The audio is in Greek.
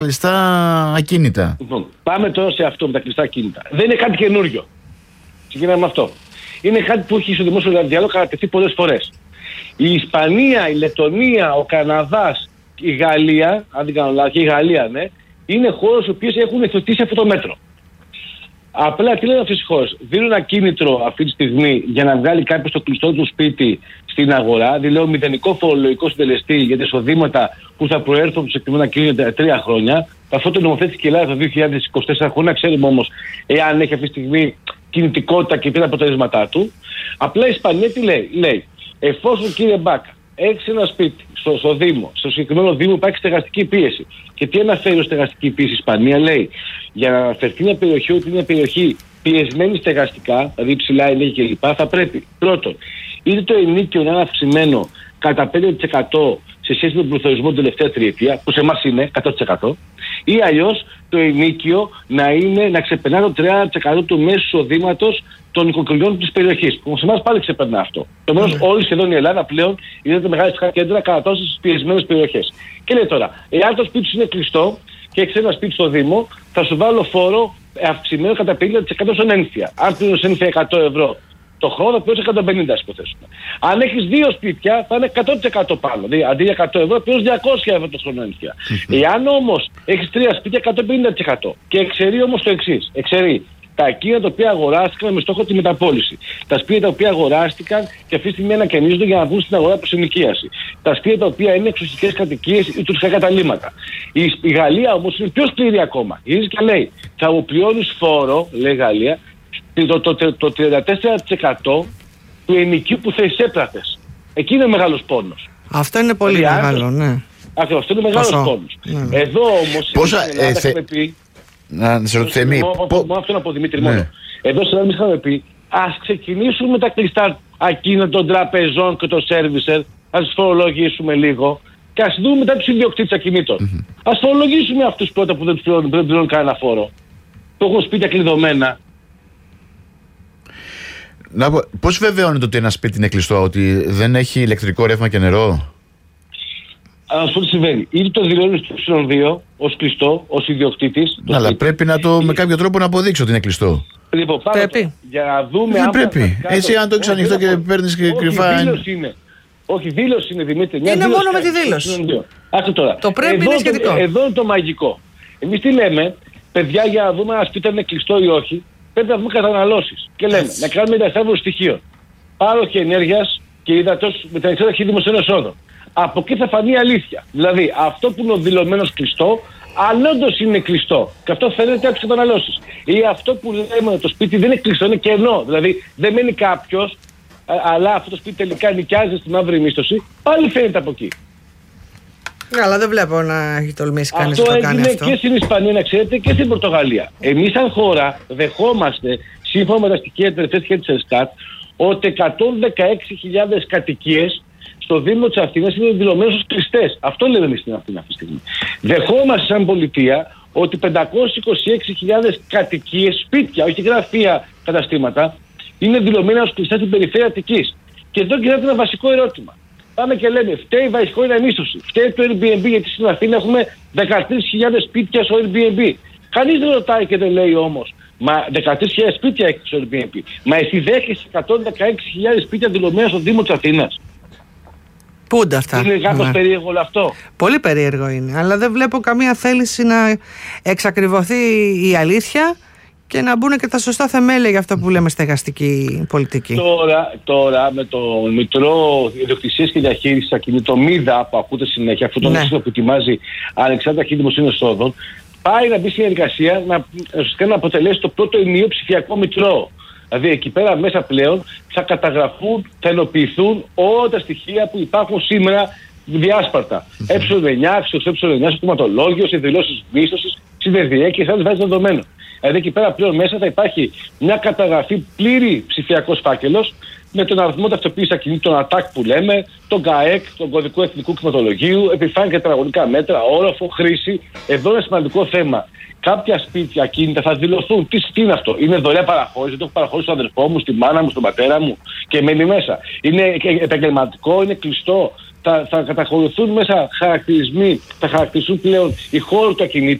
κλειστά ακίνητα. Λοιπόν, πάμε τώρα σε αυτό με τα κλειστά ακίνητα. Δεν είναι κάτι καινούριο. Ξεκινάμε με αυτό. Είναι κάτι που έχει στο δημόσιο διάλογο κατατεθεί πολλές φορές. Η Ισπανία, η Λεττονία, ο Καναδάς, η Γαλλία, αν δεν κάνω λάθος, και η Γαλλία, ναι, είναι χώρες οι οποίες έχουν εθωτήσει αυτό το μέτρο. Απλά τι λένε αυτές οι χώρες? Δίνουν ένα κίνητρο αυτή τη στιγμή για να βγάλει κάποιος το κλειστό του σπίτι στην αγορά, δηλαδή μηδενικό φορολογικό συντελεστή για τα εισοδήματα που θα προέρθουν από το συγκεκριμένα κίνητρα 3 χρόνια. Αυτό το νομοθέτηκε η Ελλάδα το 2024 χωρίς να ξέρουμε όμως εάν έχει αυτή τη στιγμή κινητικότητα και τι είναι τα αποτελέσματά του. Απλά η Ισπανία τι λέει? Λέει, εφόσον κύριε Μπάκα έχεις ένα σπίτι στο Δήμο, στο συγκεκριμένο Δήμο υπάρχει στεγαστική πίεση. Και τι αναφέρει ως στεγαστική πίεση η Ισπανία? Λέει, για να αναφερθεί μια περιοχή ότι είναι μια περιοχή πιεσμένη στεγαστικά, δηλαδή ψηλά ενέργεια κλπ., θα πρέπει πρώτον, είτε το ενοίκιο να είναι αυξημένο κατά 5% σε σχέση με τον πληθωρισμό την τελευταία τριετία, που σε εμάς είναι 100%, ή αλλιώς το ενοίκιο να ξεπερνά το 30% του μέσου εισοδήματος των οικοκυριών της περιοχής. Που σε εμάς πάλι ξεπερνά αυτό. Επομένως, όλη σχεδόν η Ελλάδα πλέον είναι τα μεγάλα κέντρα κατά τόσο στις πιεσμένες περιοχές. Και λέει τώρα, εάν το σπίτι σου είναι κλειστό και έχεις ένα σπίτι στο Δήμο, θα σου βάλω φόρο αυξημένο κατά 50% στον ένφια. Αν πλήρωνες ένφια 100 ευρώ το χρόνο, θα πληρώσεις 150, ας υποθέσουμε. Αν έχεις 2 σπίτια, θα είναι 100% πάνω. Δηλαδή, αντί για 100 ευρώ, πληρώσεις 200 ευρώ το χρόνο ένφια. Εάν όμως έχεις 3 σπίτια, 150%. Και εξαιρεί όμως το εξής. Εξαιρεί τα ακίνητα τα οποία αγοράστηκαν με στόχο τη μεταπώληση. Τα σπίτια τα οποία αγοράστηκαν και αυτή τη στιγμή ανακαινίζονται για να βγουν στην αγορά προς ενοικίαση. Τα σπίτια τα οποία είναι εξοχικές κατοικίες ή τουριστικά καταλύματα. Η Γαλλία όμως είναι πιο σκληρή ακόμα. Γυρίζει και λέει, θα μου πληρώνεις φόρο, λέει η Γαλλία, το 34% του ενοικίου που θα εισέπρατες. Εκεί είναι μεγάλος πόνος. Αυτό είναι πολύ μεγάλο, ναι. Αυτό είναι μεγάλος πόνος. Ναι. Εδώ όμως, έχουμε πει. Να σε ρωτήσω, μόνο αυτό να πω, Δημήτρη, μόνο. Εδώ σε εμείς είχαμε πει, ας ξεκινήσουμε με τα κλειστά ακίνητα των τραπεζών και των σέρβισερ, ας φορολογήσουμε λίγο και ας δούμε μετά τους ιδιοκτήτες ακινήτων. Ας φορολογήσουμε αυτούς πρώτα που δεν πληρώνουν κανένα φόρο. Το έχουν σπίτια κλειδωμένα. Πώς βεβαιώνεται ότι ένα σπίτι είναι κλειστό, ότι δεν έχει ηλεκτρικό ρεύμα και νερό? Αυτό τι συμβαίνει. Είτε το δηλώνει στο +2 ως κλειστό, ως ιδιοκτήτης. Αλλά πρέπει να το με κάποιο τρόπο να αποδείξει ότι είναι κλειστό. Λοιπόν, πρέπει. Για να δούμε. Δεν πρέπει. Έτσι, αν το έχεις ανοιχτό και παίρνεις και κρυφά. Δήλωση είναι. Όχι, δήλωση είναι, Δημήτρη. Είναι μόνο με τη δήλωση. Άσε τώρα. Το πρέπει είναι σχετικό. Εδώ είναι το μαγικό. Εμείς τι λέμε, παιδιά, για να δούμε αν σπίτι είναι κλειστό ή όχι, πρέπει να δούμε καταναλώσεις. Και λέμε να κάνουμε διασταύρωση στοιχείων. Πάροχη ενέργειας και υδατός με τα εξέταση δημοσίων εσόδων. Από εκεί θα φανεί η αλήθεια. Δηλαδή, αυτό που είναι ο δηλωμένος κλειστό, αν όντως είναι κλειστό, και αυτό φαίνεται από τις καταναλώσεις. Ή αυτό που λέμε το σπίτι δεν είναι κλειστό, είναι κενό. Δηλαδή, δεν μένει κάποιος, αλλά αυτό το σπίτι τελικά νοικιάζει στη μαύρη μίσθωση, πάλι φαίνεται από εκεί. Ναι, αλλά δεν βλέπω να έχει τολμήσει κανείς να το κάνει αυτό. Αυτό έγινε και στην Ισπανία, να ξέρετε, και στην Πορτογαλία. Εμείς, σαν χώρα, δεχόμαστε, σύμφωνα με τα στοιχεία της ΕΣΚΑΤ, ότι 116.000 κατοικίες στο Δήμο της Αθήνας είναι δηλωμένες ως κλειστές. Αυτό λέμε εμείς στην Αθήνα αυτή τη στιγμή. Δεχόμαστε σαν πολιτεία ότι 526.000 κατοικίες, σπίτια, όχι γραφεία, καταστήματα, είναι δηλωμένα ως κλειστά στην περιφέρεια Αττικής. Και εδώ γίνεται ένα βασικό ερώτημα. Πάμε και λέμε, φταίει η βασικότερη μίσθωση, φταίει το Airbnb, γιατί στην Αθήνα έχουμε 13.000 σπίτια στο Airbnb. Κανείς δεν ρωτάει και δεν λέει όμως, μα 13.000 σπίτια έχει στο Airbnb. Μα εσύ δέχεσαι 116.000 σπίτια δηλωμένα στο Δήμο της Αθήνας? Πού είναι αυτά? Είναι κάπως περίεργο όλο αυτό. Πολύ περίεργο είναι, αλλά δεν βλέπω καμία θέληση να εξακριβωθεί η αλήθεια και να μπουν και τα σωστά θεμέλια για αυτό που λέμε στεγαστική πολιτική. Τώρα με το Μητρό Ιδιοκτησίας και Διαχείρισης Ακινήτων, ΜΙΔΑ, που ακούτε συνέχεια, αυτό το σύστημα που ετοιμάζει ανεξάρτητα αρχή δημοσίων εσόδων, πάει να μπει στην διαδικασία να αποτελέσει το πρώτο ενιαίο ψηφιακό μητρό. Δηλαδή εκεί πέρα μέσα πλέον θα καταγραφούν, θα ενοποιηθούν όλα τα στοιχεία που υπάρχουν σήμερα διάσπαρτα. Ε9, αξιός Ε9, στο κουματολόγιο, σε δηλώσεις μίσθωσης, στην ΔΕΔΙΕ και σε άλλες βάσεις δεδομένων. Δηλαδή εκεί πέρα πλέον μέσα θα υπάρχει μια καταγραφή, πλήρη ψηφιακός φάκελος, με τον αριθμό ταυτοποίησης ακινήτων ΑΤΑΚ που λέμε, τον ΚΑΕΚ, τον κωδικό εθνικού κτηματολογίου, επιφάνεια και τετραγωνικά μέτρα, όροφο, χρήση. Εδώ είναι σημαντικό θέμα. Κάποια σπίτια ακίνητα θα δηλωθούν. Τι είναι αυτό? Είναι δωρεά παραχώρηση, δεν το έχω παραχωρήσει στον αδερφό μου, στη μάνα μου, στον πατέρα μου και μένει μέσα. Είναι επαγγελματικό, είναι κλειστό. θα καταχωρηθούν μέσα χαρακτηρισμοί, θα χαρακτηριστούν πλέον οι χώροι του ακινήτου.